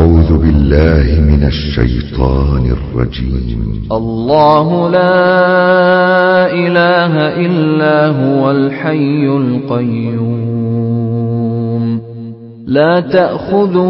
أعوذ بالله من الشيطان الرجيم. الله لا إله إلا هو الحي القيوم لا تأخذه